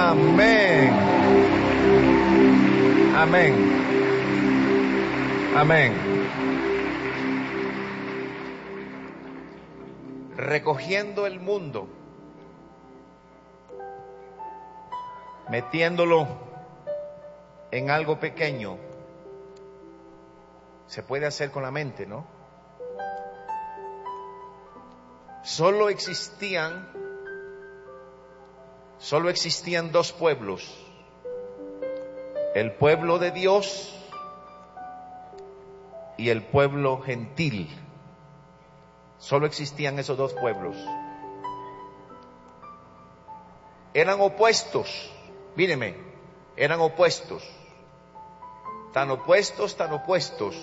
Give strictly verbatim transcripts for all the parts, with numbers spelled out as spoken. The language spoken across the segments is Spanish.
Amén. Amén. Amén. Recogiendo el mundo, metiéndolo en algo pequeño, se puede hacer con la mente, ¿no? Solo existían, solo existían dos pueblos: el pueblo de Dios y el pueblo gentil. Solo existían esos dos pueblos. Eran opuestos, míreme, eran opuestos, tan opuestos, tan opuestos,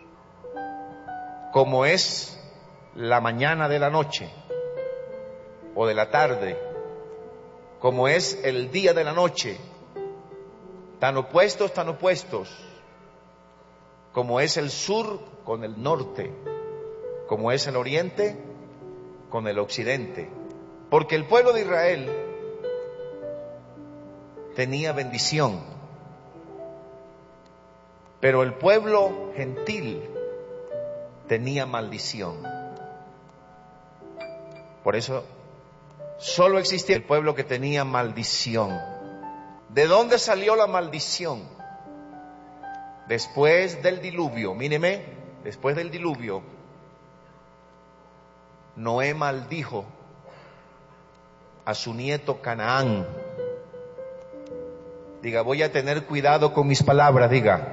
como es la mañana de la noche o de la tarde, como es el día de la noche, tan opuestos, tan opuestos, como es el sur con el norte, como es el oriente con el occidente. Porque el pueblo de Israel tenía bendición, pero el pueblo gentil tenía maldición. Por eso solo existía el pueblo que tenía maldición. ¿De dónde salió la maldición? Después del diluvio, míreme, después del diluvio, Noé maldijo a su nieto Canaán. Diga, voy a tener cuidado con mis palabras, diga.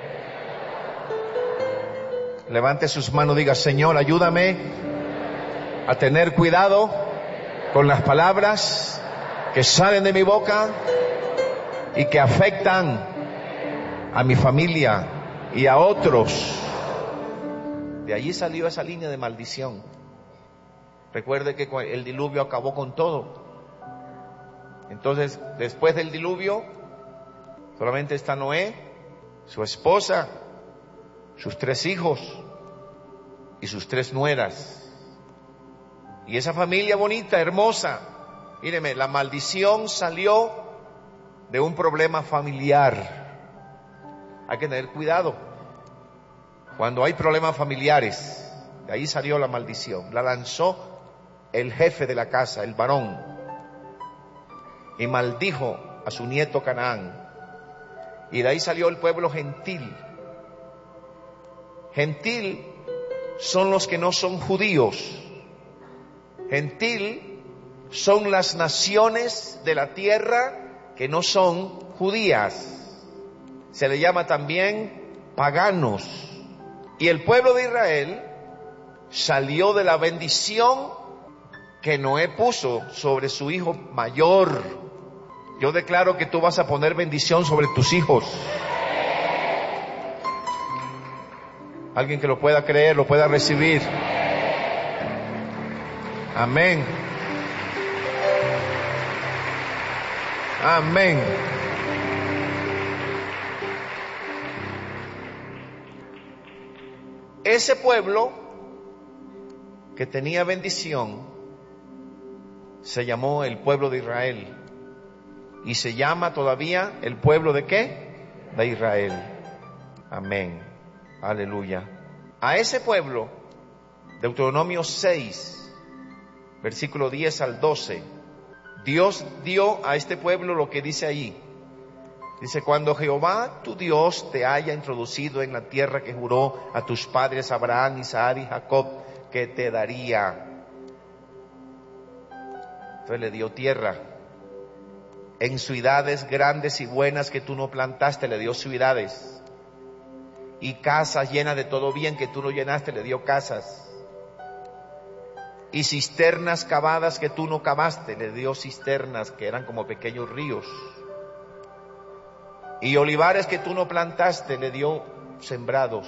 Levante sus manos, diga, Señor, ayúdame a tener cuidado con las palabras que salen de mi boca y que afectan a mi familia y a otros. De allí salió esa línea de maldición. Recuerde que el diluvio acabó con todo. Entonces, después del diluvio, solamente está Noé, su esposa, sus tres hijos y sus tres nueras. Y esa familia bonita, hermosa. Míreme, la maldición salió de un problema familiar. Hay que tener cuidado cuando hay problemas familiares. De ahí salió la maldición. La lanzó el jefe de la casa, el varón, y maldijo a su nieto Canaán. Y de ahí salió el pueblo gentil. Gentil son los que no son judíos. Gentil son las naciones de la tierra que no son judías. Se le llama también paganos. Y el pueblo de Israel salió de la bendición que Noé puso sobre su hijo mayor. Yo declaro que tú vas a poner bendición sobre tus hijos. Alguien que lo pueda creer, lo pueda recibir. Amén. Amén. Ese pueblo que tenía bendición se llamó el pueblo de Israel. Y se llama todavía el pueblo de ¿qué? De Israel. Amén. Aleluya. A ese pueblo, Deuteronomio seis, versículo diez al doce, Dios dio a este pueblo lo que dice allí. Dice, cuando Jehová tu Dios te haya introducido en la tierra que juró a tus padres Abraham, Isaac y Jacob que te daría. Entonces le dio tierra. En ciudades grandes y buenas que tú no plantaste, le dio ciudades. Y casas llenas de todo bien que tú no llenaste, le dio casas. Y cisternas cavadas que tú no cavaste, le dio cisternas que eran como pequeños ríos. Y olivares que tú no plantaste, le dio sembrados.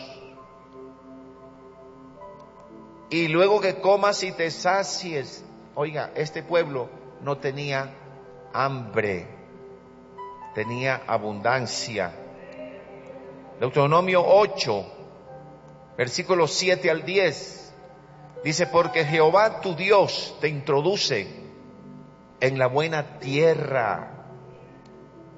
Y luego que comas y te sacies. Oiga, este pueblo no tenía hambre, tenía abundancia. Deuteronomio ocho, versículos siete al diez, dice, porque Jehová tu Dios te introduce en la buena tierra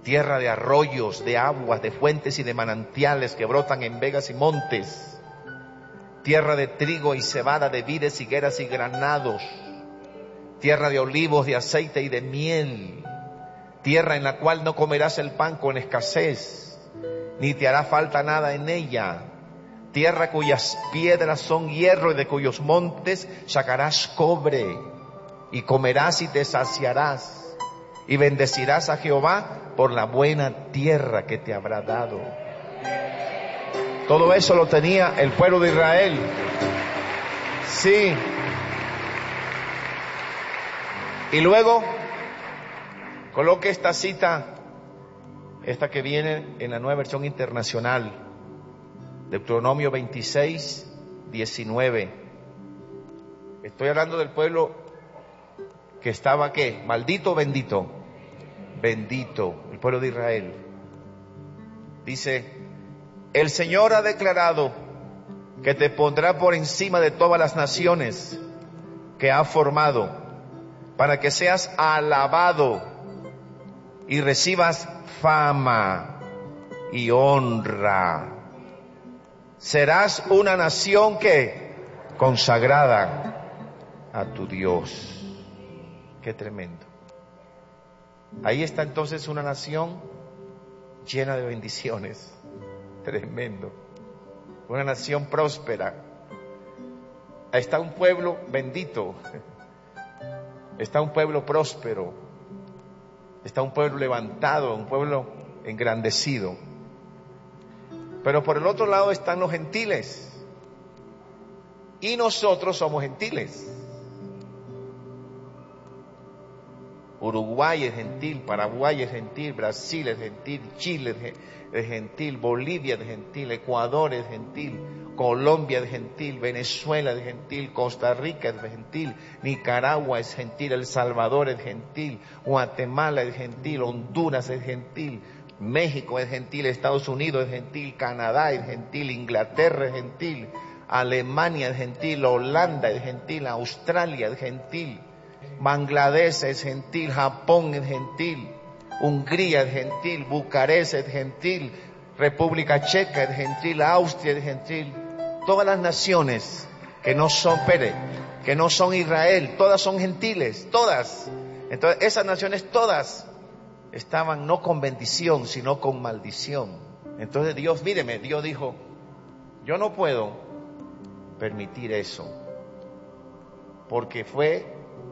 tierra de arroyos, de aguas, de fuentes y de manantiales que brotan en vegas y montes, tierra de trigo y cebada, de vides, higueras y granados, tierra de olivos, de aceite y de miel, tierra en la cual no comerás el pan con escasez, ni te hará falta nada en ella, tierra cuyas piedras son hierro y de cuyos montes sacarás cobre, y comerás y te saciarás, y bendecirás a Jehová por la buena tierra que te habrá dado. Todo eso lo tenía el pueblo de Israel. Sí. Y luego coloque esta cita, esta que viene en la Nueva Versión Internacional, Deuteronomio veintiséis, diecinueve. Estoy hablando del pueblo que estaba, ¿qué? Maldito o bendito. Bendito, el pueblo de Israel. Dice: el Señor ha declarado que te pondrá por encima de todas las naciones que ha formado, para que seas alabado y recibas fama y honra. Serás una nación que consagrada a tu Dios. Qué tremendo. Ahí está entonces una nación llena de bendiciones. Tremendo. Una nación próspera. Ahí está un pueblo bendito. Está un pueblo próspero. Está un pueblo levantado, un pueblo engrandecido. Pero por el otro lado están los gentiles. Y nosotros somos gentiles. Uruguay es gentil, Paraguay es gentil, Brasil es gentil, Chile es gentil, Bolivia es gentil, Ecuador es gentil, Colombia es gentil, Venezuela es gentil, Costa Rica es gentil, Nicaragua es gentil, El Salvador es gentil, Guatemala es gentil, Honduras es gentil, México es gentil, Estados Unidos es gentil, Canadá es gentil, Inglaterra es gentil, Alemania es gentil, Holanda es gentil, Australia es gentil, Bangladesh es gentil, Japón es gentil, Hungría es gentil, Bucarest es gentil, República Checa es gentil, Austria es gentil. Todas las naciones que no son, Pere, que no son Israel, todas son gentiles, todas. Entonces esas naciones todas estaban no con bendición, sino con maldición. Entonces Dios, míreme, Dios dijo: yo no puedo permitir eso, porque fue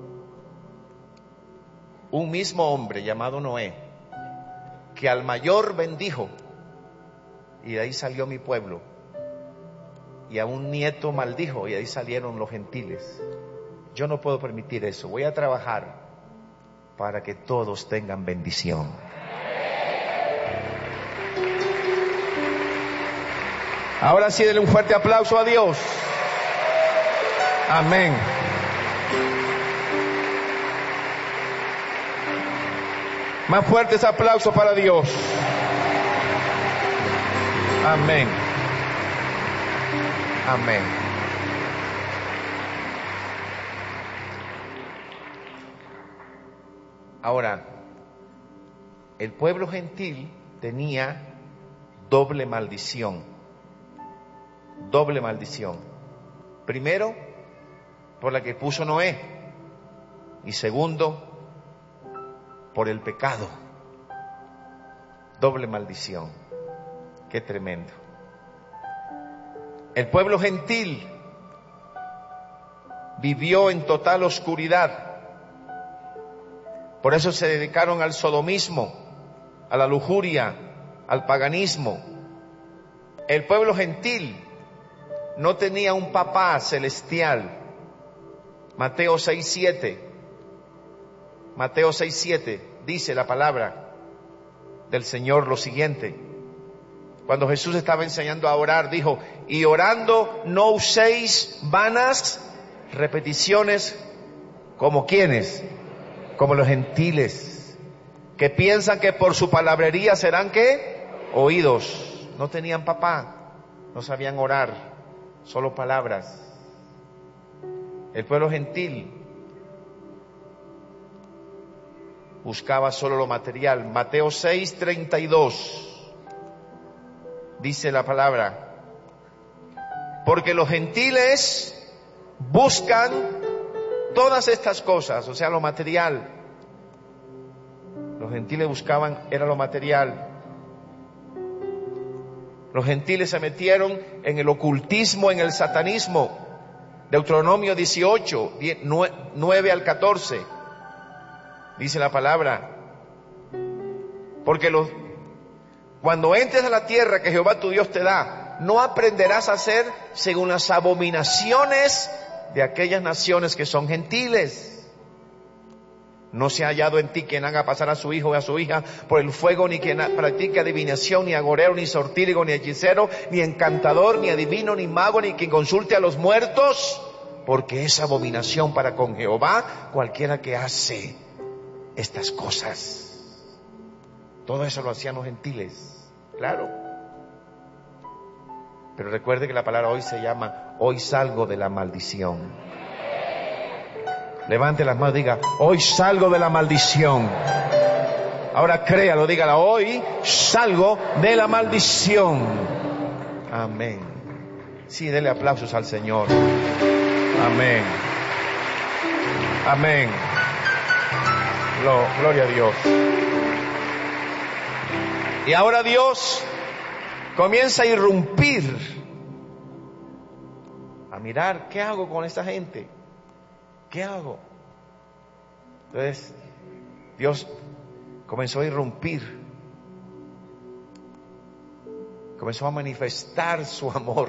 un mismo hombre llamado Noé que al mayor bendijo, y de ahí salió mi pueblo, y a un nieto maldijo, y de ahí salieron los gentiles. Yo no puedo permitir eso. Voy a trabajar para que todos tengan bendición. Ahora sí, denle un fuerte aplauso a Dios. Amén. Más fuertes aplausos para Dios. Amén. Amén. Ahora, el pueblo gentil tenía doble maldición. Doble maldición. Primero, por la que puso Noé. Y segundo, por el pecado. Doble maldición. Qué tremendo. El pueblo gentil vivió en total oscuridad. Por eso se dedicaron al sodomismo, a la lujuria, al paganismo. El pueblo gentil no tenía un papá celestial. Mateo seis siete. Mateo seis siete dice la palabra del Señor lo siguiente. Cuando Jesús estaba enseñando a orar, dijo: y orando no uséis vanas repeticiones, como quienes, como los gentiles, que piensan que por su palabrería serán ¿qué? Oídos. No tenían papá, no sabían orar, solo palabras. El pueblo gentil buscaba solo lo material. Mateo seis, treinta y dos, dice la palabra: porque los gentiles buscan todas estas cosas, o sea, lo material. Los gentiles buscaban, era lo material. Los gentiles se metieron en el ocultismo, en el satanismo. Deuteronomio dieciocho, nueve al catorce, dice la palabra: porque los, cuando entres a la tierra que Jehová tu Dios te da, no aprenderás a hacer según las abominaciones de aquellas naciones que son gentiles. No se ha hallado en ti quien haga pasar a su hijo o a su hija por el fuego, ni quien practique adivinación, ni agorero, ni sortílego, ni hechicero, ni encantador, ni adivino, ni mago, ni quien consulte a los muertos, porque es abominación para con Jehová cualquiera que hace estas cosas. Todo eso lo hacían los gentiles, claro. Pero recuerde que la palabra hoy se llama: hoy salgo de la maldición. Levante las manos, diga: hoy salgo de la maldición. Ahora créalo, dígala: hoy salgo de la maldición. Amén. Sí, dele aplausos al Señor. Amén. Amén. Gloria a Dios. Y ahora Dios comienza a irrumpir, a mirar, ¿qué hago con esta gente? ¿Qué hago? Entonces, Dios comenzó a irrumpir, comenzó a manifestar su amor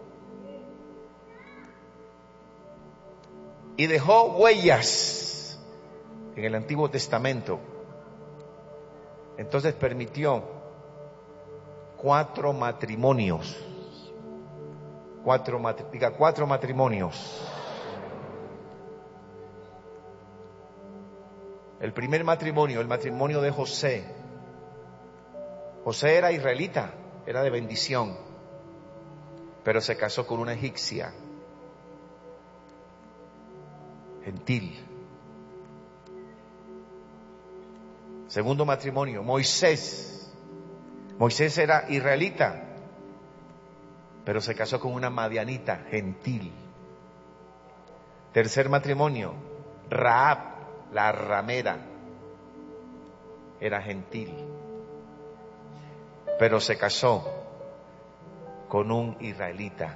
y dejó huellas en el Antiguo Testamento. Entonces permitió cuatro matrimonios, cuatro, diga, cuatro matrimonios. El primer matrimonio, el matrimonio de José. José era israelita, era de bendición, pero se casó con una egipcia, gentil. Segundo matrimonio, Moisés. Moisés era israelita, pero se casó con una madianita, gentil. Tercer matrimonio, Rahab, la ramera, era gentil, pero se casó con un israelita.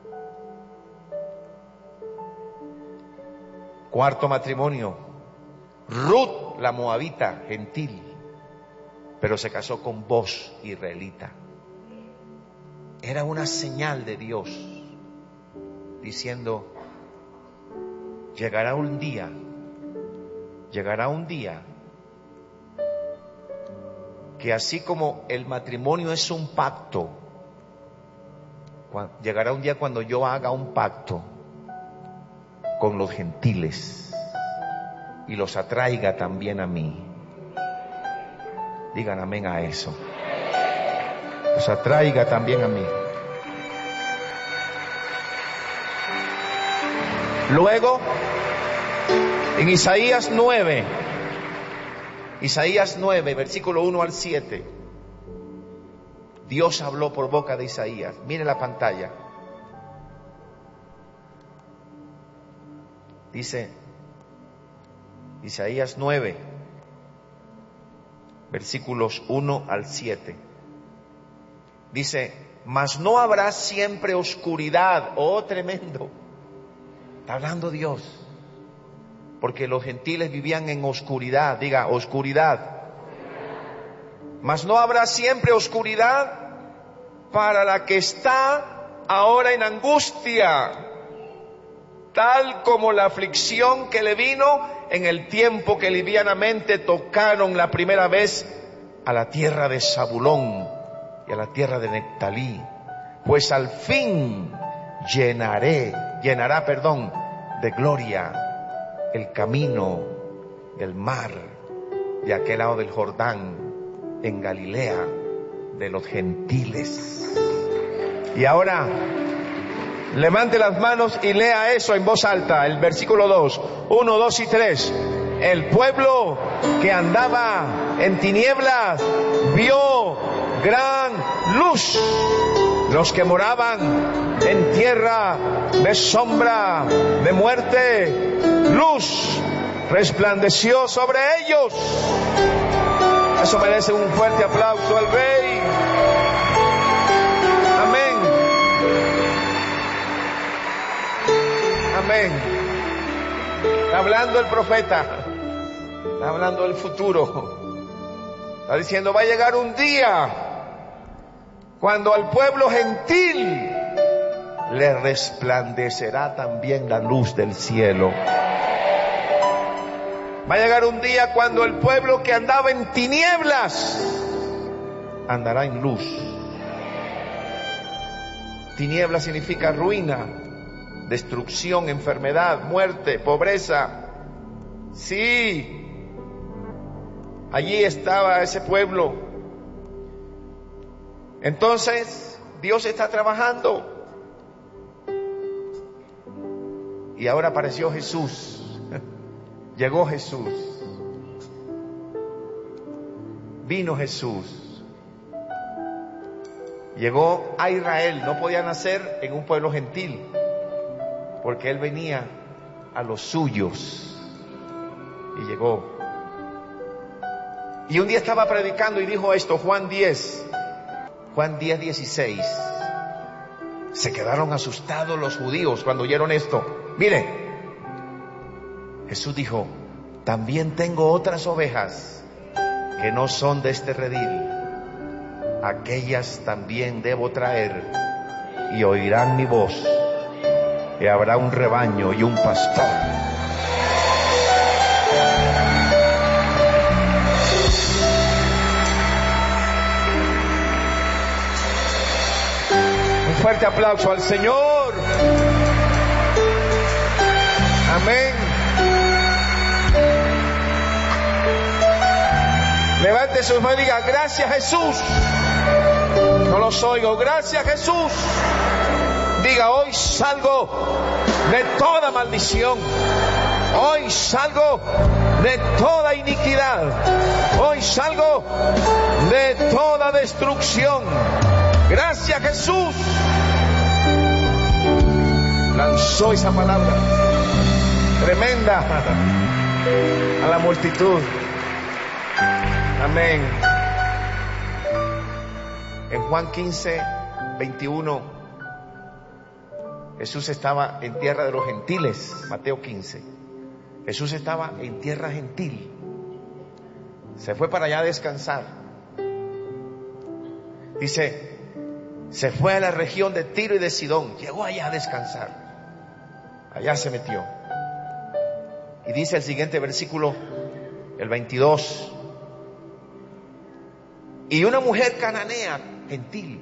Cuarto matrimonio, Ruth, la moabita, gentil, pero se casó con Boz, israelita. Era una señal de Dios diciendo: llegará un día Llegará un día que así como el matrimonio es un pacto, llegará un día cuando yo haga un pacto con los gentiles y los atraiga también a mí. Digan amén a eso. Los atraiga también a mí. Luego, en Isaías nueve, Isaías nueve, versículo uno al siete, Dios habló por boca de Isaías. Mire la pantalla. Dice Isaías nueve, versículos uno al siete. Dice: mas no habrá siempre oscuridad. Oh, tremendo. Está hablando Dios. Porque los gentiles vivían en oscuridad. Diga, oscuridad. Mas no habrá siempre oscuridad para la que está ahora en angustia, tal como la aflicción que le vino en el tiempo que livianamente tocaron la primera vez a la tierra de Zabulón y a la tierra de Neftalí. Pues al fin llenaré, llenará, perdón, de gloria el camino del mar de aquel lado del Jordán, en Galilea de los gentiles. Y ahora levante las manos y lea eso en voz alta, el versículo dos, uno, dos y tres. El pueblo que andaba en tinieblas vio gran luz. Los que moraban en tierra de sombra, de muerte, luz resplandeció sobre ellos. Eso merece un fuerte aplauso al Rey. Amén. Amén. Está hablando el profeta. Está hablando del futuro. Está diciendo, va a llegar un día cuando al pueblo gentil le resplandecerá también la luz del cielo. Va a llegar un día cuando el pueblo que andaba en tinieblas andará en luz. Tinieblas significa ruina, destrucción, enfermedad, muerte, pobreza. Sí, allí estaba ese pueblo. Entonces, Dios está trabajando. Y ahora apareció Jesús. Llegó Jesús. Vino Jesús. Llegó a Israel. No podía nacer en un pueblo gentil, porque Él venía a los suyos. Y llegó. Y un día estaba predicando y dijo esto, Juan diez. Juan diez, dieciséis. Se quedaron asustados los judíos cuando oyeron esto. Mire, Jesús dijo, también tengo otras ovejas que no son de este redil. Aquellas también debo traer y oirán mi voz. Y habrá un rebaño y un pastor. Un fuerte aplauso al Señor. Amén. Levante sus manos y diga, gracias Jesús. No los oigo. Gracias Jesús. Diga, hoy salgo de toda maldición. Hoy salgo de toda iniquidad. Hoy salgo de toda destrucción. Gracias Jesús. Lanzó esa palabra tremenda a la multitud. Amén. En Juan quince, veintiuno, Jesús estaba en tierra de los gentiles. Mateo quince. Jesús estaba en tierra gentil. Se fue para allá a descansar. Dice, se fue a la región de Tiro y de Sidón. Llegó allá a descansar. Allá se metió. Y dice el siguiente versículo, el veintidós. Y una mujer cananea, gentil,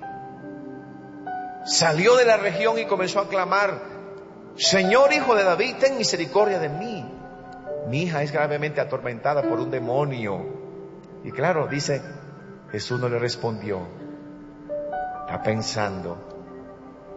salió de la región y comenzó a clamar, Señor, Hijo de David, ten misericordia de mí. Mi hija es gravemente atormentada por un demonio. Y claro, dice, Jesús no le respondió. Está pensando,